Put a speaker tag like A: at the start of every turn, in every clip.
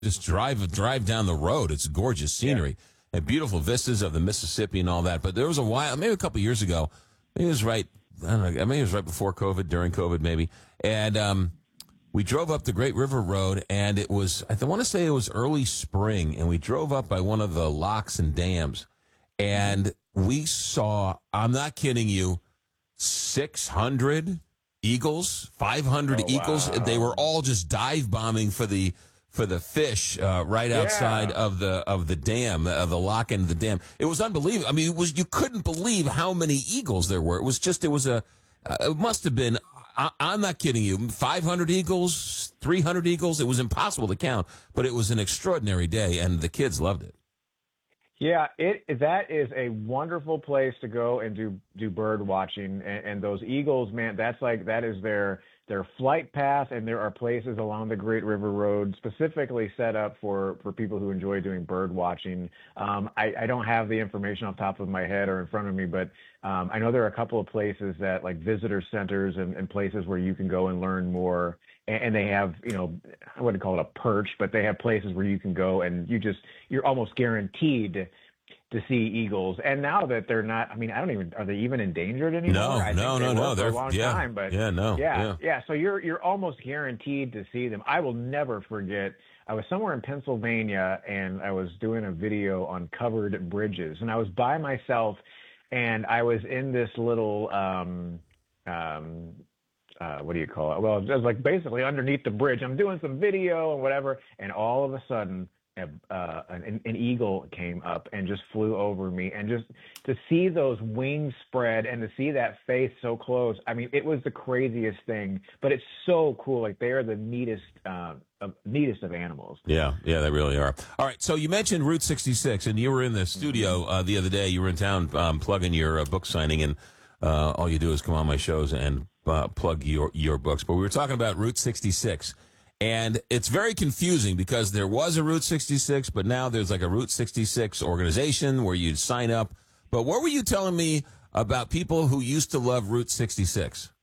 A: just drive down the road. It's gorgeous scenery and beautiful vistas of the Mississippi and all that. But there was a while, maybe a couple of years ago, maybe it was right, I don't know, maybe it was right before COVID, during COVID maybe, and we drove up the Great River Road, and it was, I want to say it was early spring, and we drove up by one of the locks and dams, and we saw, I'm not kidding you, 600 eagles, 500 eagles.
B: Wow.
A: They were all just dive bombing for the fish right outside of the dam, the lock end of the dam. It was unbelievable. I mean, you couldn't believe how many eagles there were. It must have been, I'm not kidding you, 500 eagles, 300 eagles. It was impossible to count, but it was an extraordinary day, and the kids loved it.
B: Yeah, that is a wonderful place to go and do bird watching, and those eagles, man, that is their flight path, and there are places along the Great River Road specifically set up for people who enjoy doing bird watching. I don't have the information off the top of my head or in front of me, but I know there are a couple of places that, like, visitor centers and places where you can go and learn more. And they have, I wouldn't call it a perch, but they have places where you can go and you're almost guaranteed to see eagles. And now that they're not, I mean, are they even endangered anymore?
A: No.
B: They're for a long time, but
A: yeah.
B: So you're almost guaranteed to see them. I will never forget. I was somewhere in Pennsylvania, and I was doing a video on covered bridges, and I was by myself, and I was in this little, what do you call it? Well, it was like basically underneath the bridge. I'm doing some video and whatever, and all of a sudden, an eagle came up and just flew over me, and just to see those wings spread and to see that face so close. I mean, it was the craziest thing, but it's so cool. Like, they are the neatest of animals.
A: Yeah, they really are. All right, so you mentioned Route 66, and you were in the studio the other day. You were in town plugging your book signing, and all you do is come on my shows and plug your books. But we were talking about Route 66. And it's very confusing because there was a Route 66, but now there's like a Route 66 organization where you sign up. But what were you telling me about people who used to love Route 66?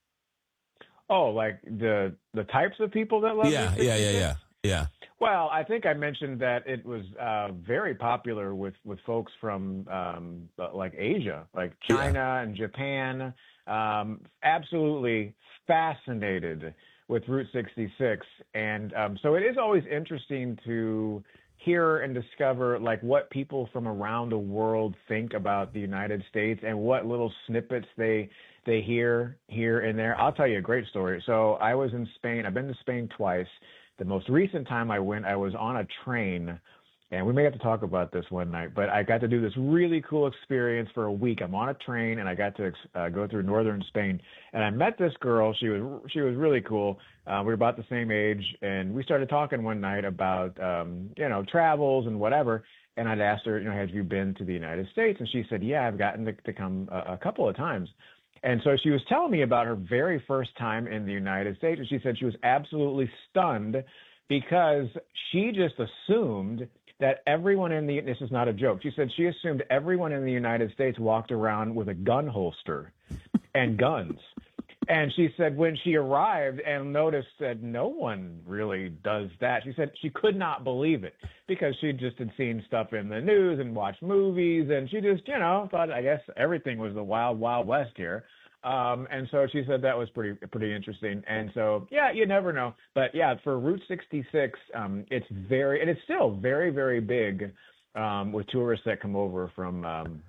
B: Oh, like the types of people that love Route 66?
A: Yeah.
B: Well, I think I mentioned that it was very popular with folks from like Asia, like China and Japan. Absolutely fascinated with Route 66. And so it is always interesting to hear and discover, like, what people from around the world think about the United States and what little snippets they hear here and there. I'll tell you a great story. So I was in Spain. I've been to Spain twice. The most recent time I went, I was on a train, and we may have to talk about this one night, but I got to do this really cool experience for a week. I'm on a train, and I got to go through northern Spain, and I met this girl. She was really cool. We were about the same age, and we started talking one night about, travels and whatever. And I'd asked her, have you been to the United States? And she said, yeah, I've gotten to come a couple of times. And so she was telling me about her very first time in the United States, and she said she was absolutely stunned because she just assumed that everyone this is not a joke. She said she assumed everyone in the United States walked around with a gun holster and guns. And she said when she arrived and noticed that no one really does that, she said she could not believe it because she just had seen stuff in the news and watched movies, and she just, thought, I guess, everything was the wild, wild west here. And so she said that was pretty interesting. And so, yeah, you never know. But yeah, for Route 66, it's still very, very big with tourists that come over from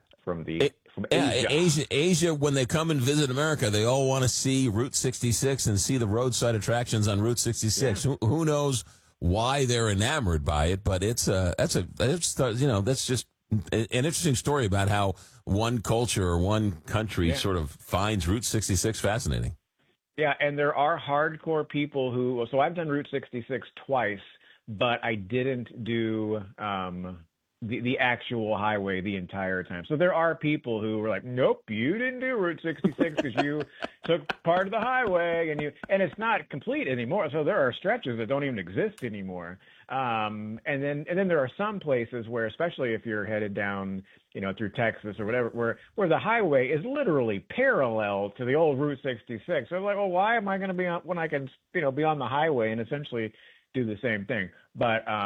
B: Asia.
A: Asia, when they come and visit America, they all want to see Route 66 and see the roadside attractions on Route 66. Yeah. Who knows why they're enamored by it? But that's just an interesting story about how one culture or one country sort of finds Route 66 fascinating.
B: Yeah, and there are hardcore people so I've done Route 66 twice, but I didn't do the actual highway the entire time. So there are people who were like, nope, you didn't do Route 66 because you took part of the highway, and it's not complete anymore. So there are stretches that don't even exist anymore. And then there are some places where, especially if you're headed down, through Texas or whatever, where the highway is literally parallel to the old Route 66. So I'm like, well, why am I going to be on when I can, be on the highway and essentially do the same thing. But